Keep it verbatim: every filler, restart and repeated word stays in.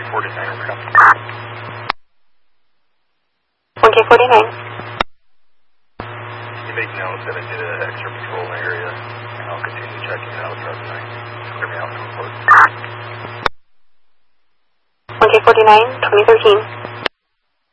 forty-nine, over. one K forty-nine. You make note that I did an extra patrol in the area, and I'll continue checking it out throughout the night. Clear me out to report. one K forty-nine, twenty thirteen.